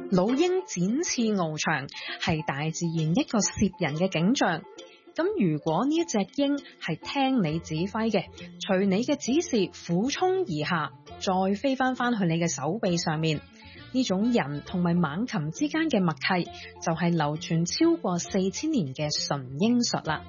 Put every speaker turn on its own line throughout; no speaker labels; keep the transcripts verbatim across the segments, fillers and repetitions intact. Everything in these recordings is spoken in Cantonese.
老鷹展翅翱翔，係大自然一個攝人嘅景象。咁如果呢一隻鷹係聽你指揮嘅，隨你嘅指示俯衝而下，再飛翻翻去你嘅手臂上面，呢種人同埋猛禽之間嘅默契，就係流傳超過四千年嘅馴鷹術啦。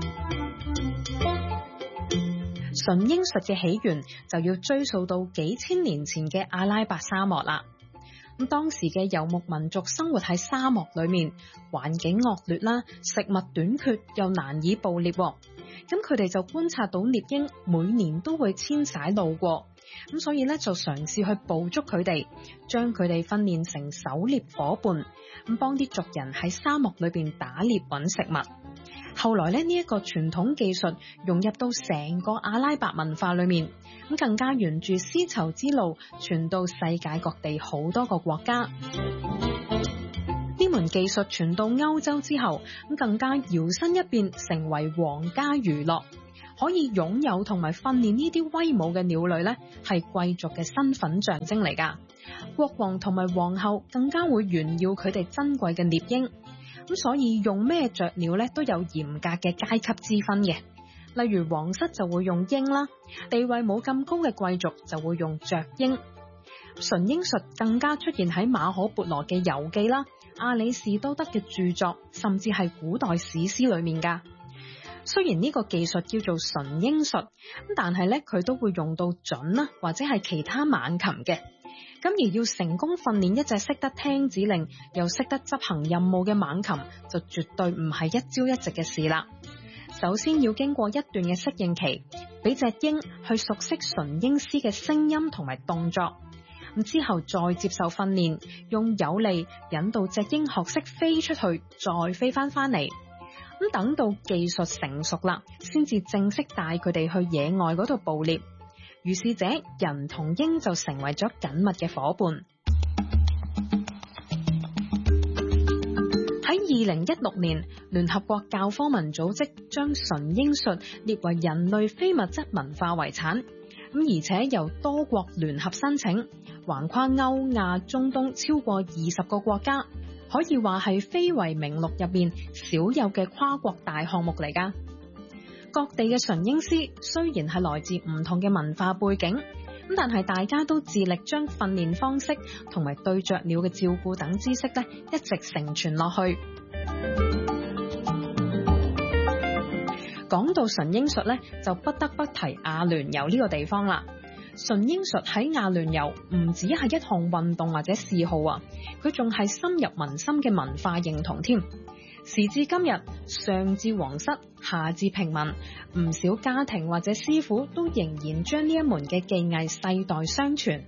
馴鷹術嘅起源就要追溯到幾千年前嘅阿拉伯沙漠啦。咁當時嘅游牧民族生活喺沙漠裏面，環境惡劣啦，食物短缺又難以捕獵，咁佢哋就觀察到獵鷹每年都會遷徙路過，咁所以咧就嘗試去捕捉佢哋，將佢哋訓練成狩獵夥伴，咁幫啲族人喺沙漠裏邊打獵揾食物。後來咧呢一個傳統技術融入到成個阿拉伯文化裏面，咁更加沿住絲綢之路傳到世界各地好多個國家。呢門技術傳到歐洲之後，咁更加搖身一變成為皇家娛樂，可以擁有同埋訓練呢啲威武嘅鳥類呢，係貴族嘅身份象徵嚟噶。國王同埋皇后更加會炫耀佢哋珍貴嘅獵鷹。咁所以用咩雀鳥咧都有嚴格嘅階級之分嘅，例如皇室就會用鷹啦，地位冇咁高嘅貴族就會用雀鷹。馴鷹術更加出現喺馬可波羅嘅遊記啦、阿里士多德嘅著作，甚至係古代史詩裏面噶。雖然呢個技術叫做馴鷹術，咁但係咧佢都會用到隼啦，或者係其他猛禽嘅。咁而要成功訓練一隻識得聽指令又識得執行任務嘅猛禽，就絕對唔係一朝一夕嘅事啦。首先要經過一段嘅適應期，俾隻鷹去熟悉馴鷹師嘅聲音同埋動作，咁之後再接受訓練，用有利引導隻鷹學識飛出去，再飛翻翻嚟。咁等到技術成熟啦，先至正式帶佢哋去野外嗰度捕獵。於是者，人同鷹就成為咗緊密嘅夥伴。喺二零一六年，聯合國教科文組織將馴鷹術列為人類非物質文化遺產，咁而且由多國聯合申請，橫跨歐亞中東超過二十個國家，可以話係非遺名錄入面少有嘅跨國大項目嚟㗎。各地嘅馴鷹師雖然係來自唔同嘅文化背景，咁但係大家都致力將訓練方式同埋對雀鳥嘅照顧等知識咧，一直承傳落去。講到馴鷹術咧，就不得不提阿聯酋呢個地方啦。馴鷹術喺阿聯酋唔止係一項運動或者嗜好啊，佢仲係深入民心嘅文化認同添。時至今日，上至皇室，下至平民，唔少家庭或者師傅都仍然將呢一門嘅技藝世代相傳。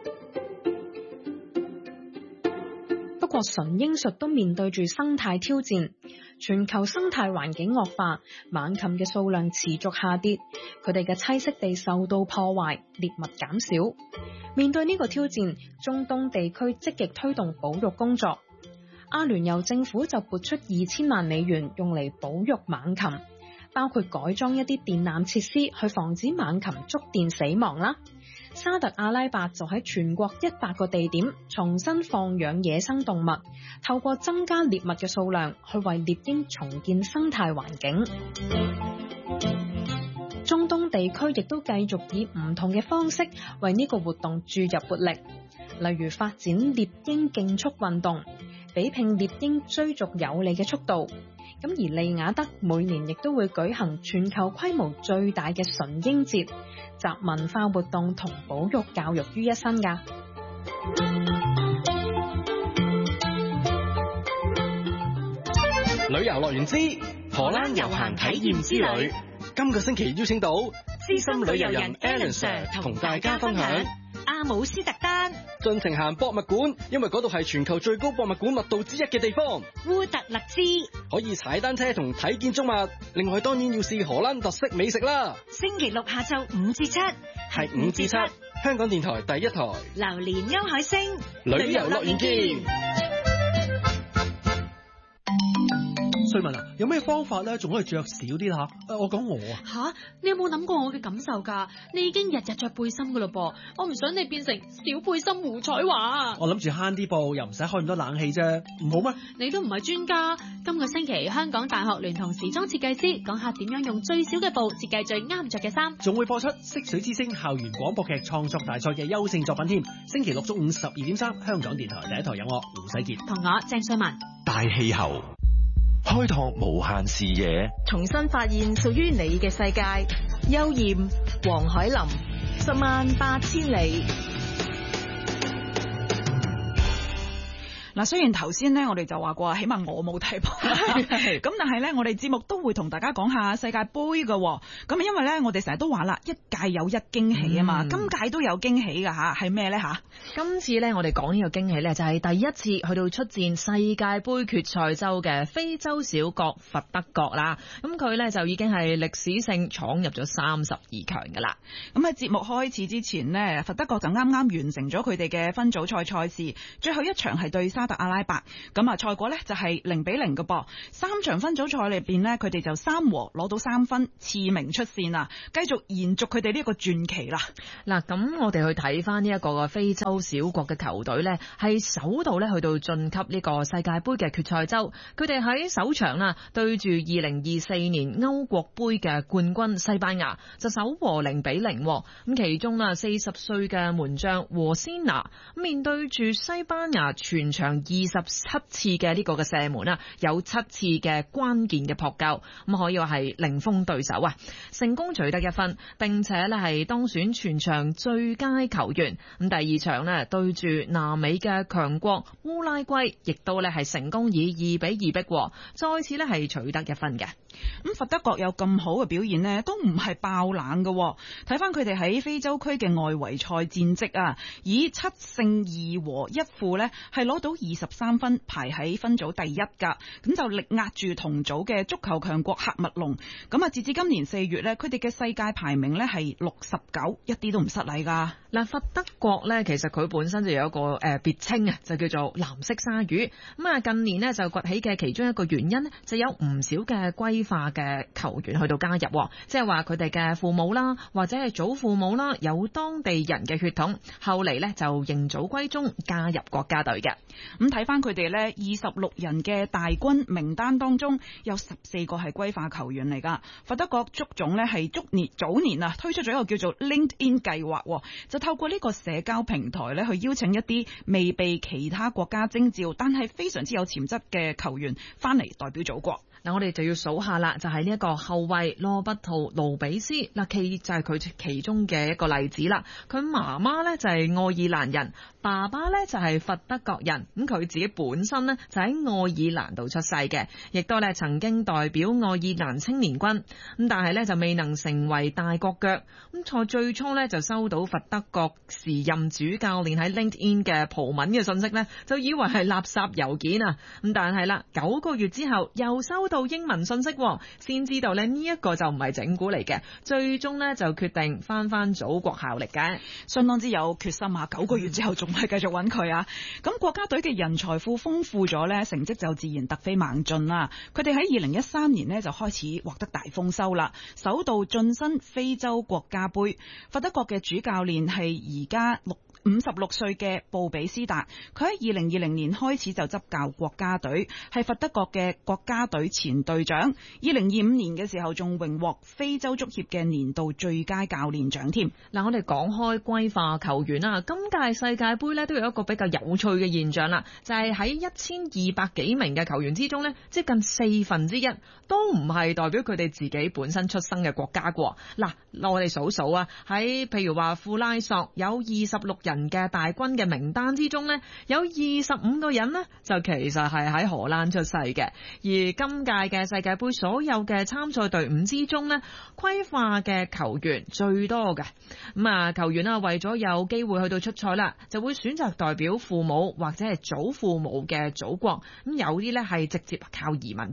不過馴鷹術都面對住生態挑戰，全球生態環境惡化，猛禽嘅數量持續下跌，佢哋嘅棲息地受到破壞，獵物減少。面對呢個挑戰，中東地區積極推動保育工作。阿聯酋政府就撥出二千萬美元用嚟保育猛禽，包括改裝一啲電纜設施去防止猛禽觸電死亡啦。沙特阿拉伯就喺全國一百個地點重新放養野生動物，透過增加獵物嘅數量去為獵鷹重建生態環境。中東地區亦都繼續以唔同嘅方式為呢個活動注入活力，例如發展獵鷹競速運動，比拼獵鷹追逐有利嘅速度。咁而利雅得每年亦都會舉行全球規模最大嘅馴鷹節，集文化活動同保育教育於一身㗎。
旅遊樂園之荷蘭遊行體驗之旅，今個星期邀請到資深旅遊人 Alan Sir 同大家分享
阿姆斯特丹，
盡情行博物館，因為嗰度係全球最高博物館密度之一嘅地方。
烏特勒支
可以踩單車同睇建築物，另外當然要試荷蘭特色美食啦。
星期六下晝五至七，
係五至七，香港電台第一台。
榴蓮歐海星，
旅遊樂園見。
瑞文啊，有咩方法咧，仲可以着少啲啦吓？我講我啊，
吓，你有冇諗過我嘅感受㗎？你已經日日着背心㗎嘞噃，我唔想你變成小背心胡彩華。
我諗住慳啲布，又唔使開咁多冷氣啫，唔好咩？
你都唔係專家。今個星期香港大學聯同時裝設計師講下點樣用最少嘅布設計最啱着嘅衫，
仲會播出色水之聲校園廣播劇創作大賽嘅優勝作品添。星期六中午十二點三，香港電台第一台有我胡世傑
同我鄭瑞文。
大氣候，開拓無限視野，
重新發現屬於你嘅世界。邱艷、黃海琳，十萬八千里。
嗱，雖然頭先咧，我哋就話過，起碼我冇睇波，咁但係咧，我哋節目都會同大家講下世界盃嘅。咁因為咧，我哋成日都話啦，一屆有一驚喜啊嘛，嗯、今屆都有驚喜㗎吓，係咩咧吓？
今次咧，我哋講呢個驚喜咧，就係第一次去到出戰世界盃決賽周嘅非洲小國佛得角啦。咁佢咧就已經係歷史性闖入咗三十二強㗎啦。
咁喺節目開始之前呢，佛得角就啱啱完成咗佢哋嘅分組賽賽事，最後一場係對沙特阿拉伯，咁啊賽果呢就係零比零嘅噃。三場分組賽裏邊呢，佢哋就三和攞到三分，次名出線啊，繼續延續佢哋呢個傳奇啦。
嗱，咁我哋去睇翻呢一個嘅非洲小國嘅球隊呢，係首度呢去到晉級呢個世界盃嘅決賽周。佢哋喺首場啦對住二零二四年歐國盃嘅冠軍西班牙，就守和零比零。咁其中啦四十歲嘅門將和仙拿面對住西班牙全場二十七次嘅呢個嘅射門啦，有七次嘅關鍵嘅撲救，咁可以話係零封對手啊，成功取得一分，並且咧係當選全場最佳球員。咁第二場咧對住南美嘅強國烏拉圭，亦都咧係成功以二比二逼和，再次咧係取得一分嘅。
咁佛得角有咁好嘅表現呢，都唔係爆冷嘅。睇翻佢哋喺非洲區嘅外圍賽戰績啊，以七勝二和一負呢，係攞到二十三分，排喺分組第一噶。咁就力壓住同組嘅足球強國喀麥隆。咁啊，截至今年四月呢，佢哋嘅世界排名呢係六十九，一啲都唔失禮噶。
嗱，佛得角呢，其實佢本身就有一個誒別稱啊，就叫做藍色鯊魚。咁啊，近年呢，就崛起嘅其中一個原因呢，就有唔少嘅歸化嘅球員去到加入，即係話佢哋嘅父母啦，或者係祖父母啦，有當地人嘅血統，後嚟呢，就認祖歸宗，加入國家隊嘅。
咁睇翻佢哋呢，二十六人嘅大軍名單當中，有十四個係歸化球員嚟噶。佛得角足總呢，係足年早年啊推出咗一個叫做 LinkedIn 計劃，就透過呢個社交平台呢，去邀請一啲未被其他國家徵召，但係非常之有潛質嘅球員翻嚟代表祖國。
嗱，我哋就要數下啦，就係呢一個後衛羅伯圖盧比斯，嗱，其就係佢其中嘅一個例子啦。佢媽媽咧就係愛爾蘭人，爸爸咧就係佛得角人，咁佢自己本身咧就喺愛爾蘭度出世嘅，亦都咧曾經代表愛爾蘭青年軍，咁但係咧就未能成為大國腳。咁在最初咧就收到佛得角時任主教練喺 LinkedIn 嘅葡文嘅信息咧，就以為係垃圾郵件啊，咁但係啦，九個月之後又收到英文信息，先知道咧呢一個就唔係整蠱嚟嘅，最終呢，就決定翻翻祖國效力嘅，
相當之有決心啊！九個月之後仲係繼續揾佢啊！咁國家隊嘅人才庫豐富咗呢，成績就自然突飛猛進啦。佢哋喺二零一三年呢，就開始獲得大豐收啦，首度晉身非洲國家杯。佛得角嘅主教練係而家六五十六歲嘅布比斯達，佢喺二零二零年開始就執教國家隊，係佛得角嘅國家隊前隊長。二零二五年嘅時候仲榮獲非洲足協嘅年度最佳教練獎添。
嗱，我哋講開歸化球員啦，今屆世界盃咧都有一個比較有趣嘅現象啦，就係喺一千二百幾名嘅球員之中咧，接近四分之一都唔係代表佢哋自己本身出生嘅國家喎。嗱，我哋數數啊，喺譬如話庫拉索有二十六人人嘅大軍嘅名單之中呢，有二十五個人呢，就其實係喺荷蘭出世嘅。而今屆嘅世界盃所有嘅參賽隊伍之中呢，歸化嘅球員最多嘅。咁啊，球員啊為咗有機會去到出賽啦，就會選擇代表父母或者係祖父母嘅祖國。咁有啲呢係直接靠移民添啊。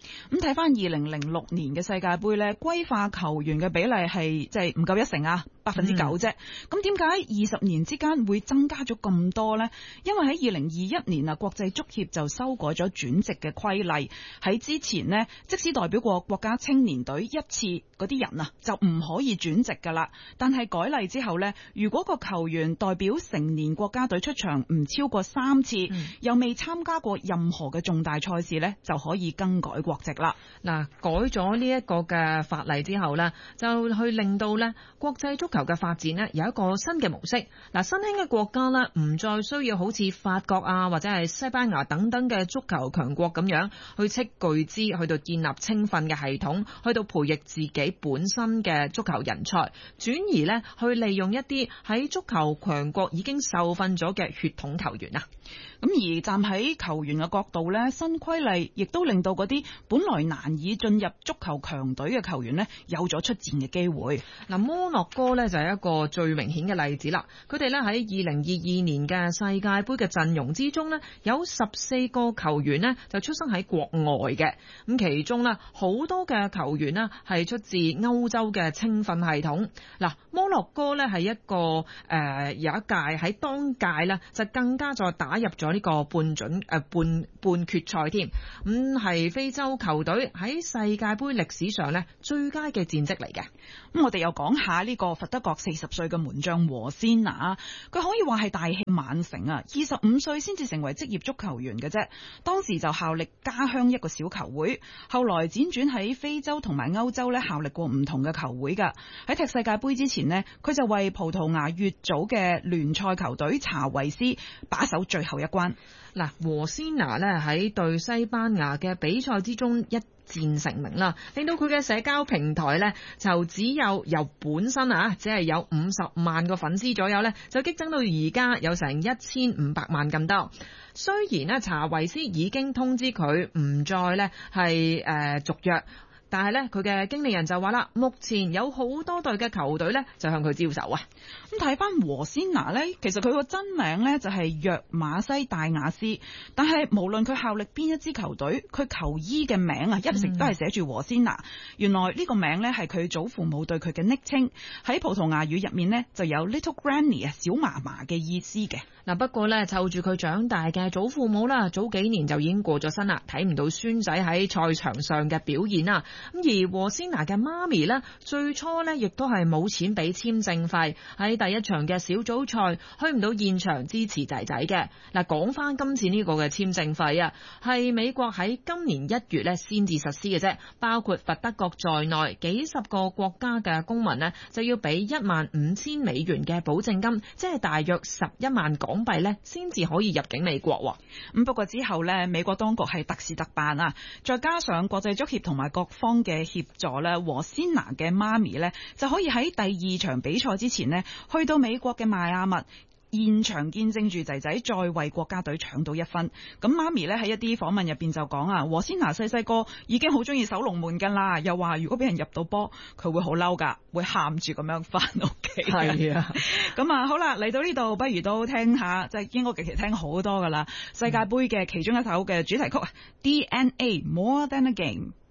咁睇翻二零零六年嘅世界盃呢，歸化球員嘅比例係即係唔夠一成啊，百分之九啫。咁點解二十年之間會增加咗咁多呢？因為喺二零二一年啊，國際足協就修改咗轉籍嘅規例。喺之前呢，即使代表過國家青年隊一次嗰啲人啊，就唔可以轉籍噶啦。但係改例之後呢，如果個球員代表成年國家隊出場唔超過三次，嗯、又未參加過任何嘅重大賽事呢，就可以更改國籍啦。
嗱，改咗呢一個嘅法例之後呢，就去令到呢國際足球嘅發展呢有一個新嘅模式。嗱，新興嘅國家呢，唔再需要好似法國啊或者係西班牙等等嘅足球強國咁樣去斥巨資去到建立青訓嘅系統，去到培育自己本身嘅足球人才，轉而呢去利用一啲喺足球強國已經受訓咗嘅血統球員啊。
咁而站喺球員嘅角度呢，新規例亦都令到嗰啲本來難以進入足球強隊嘅球員呢，有咗出戰嘅機會。
嗱，摩洛哥呢就係一個最明顯嘅例子啦。佢哋呢喺二零二二年嘅世界盃嘅陣容之中呢，有十四個球員呢就出生喺國外嘅。咁其中呢，好多嘅球員呢係出自歐洲嘅青訓系統。嗱，摩洛哥呢係一個誒、呃、有一屆喺當屆呢就更加再打入咗呢個半準誒、呃、半半決賽添。咁係非洲球隊喺世界盃歷史上呢最佳嘅戰績嚟嘅。
咁我哋又講下呢個佛得角四十歲嘅門將和仙拿，佢可以話係大器晚成啊！二十五歲先至成為職業足球員嘅啫，當時就效力家鄉一個小球會，後來輾轉喺非洲同埋歐洲咧效力過唔同嘅球會噶。喺踢世界盃之前呢，佢就為葡萄牙乙組嘅聯賽球隊查維斯把守最後一關。
嗱，和仙拿咧喺對西班牙嘅比賽之中一戰成名啦，令到佢嘅社交平台呢就只有由本身啊只係有五十萬個粉絲左右呢，就激增到而家有成一千五百萬咁多。雖然呢查維斯已經通知佢唔再呢係誒續約，但係呢佢嘅經理人就話啦，目前有好多隊嘅球隊呢就向佢招手啊。
咁睇翻和仙拿呢，其實佢個真名呢就係約馬西戴亞斯，但係無論佢效力邊一支球隊，佢球衣嘅名啊一直都係寫住和仙拿。嗯、原來呢個名呢係佢祖父母對佢嘅昵稱，喺葡萄牙語入面呢就有 Little Granny 啊小嫲嫲嘅意思嘅。
嗱，不過呢，湊住佢長大嘅祖父母啦，早幾年就已經過咗身啦，睇唔到孫仔喺賽場上嘅表現啦。咁而和仙拿嘅媽咪呢，最初呢亦都係冇錢俾簽證費，喺第一場嘅小組賽去唔到現場支持仔仔嘅。嗱，講翻今次呢個嘅簽證費啊，係美國喺今年一月呢先至實施嘅啫，包括佛得角在內幾十個國家嘅公民呢，就要俾一萬五千美元嘅保證金，即係大約十一萬港幣呢，先至可以入境美國。
咁不過之後呢，美國當局係特事特辦啊，再加上國際足協同埋各方嘅協助呢，和仙拿嘅媽咪呢，就可以喺第二場比賽之前呢，去到美國嘅邁阿密現場見證住仔仔再為國家隊搶到一分。咁媽咪咧喺一啲訪問入邊就講啊，和仙拿細細個已經好中意守龍門噶啦，又話如果俾人入到波，佢會好嬲噶，會喊住咁樣翻屋企。
係啊，
咁啊好啦，嚟到呢度不如都聽下，即係應該其實聽好多噶啦，世界盃嘅其中一首嘅主題曲、嗯、D N A More Than a Game。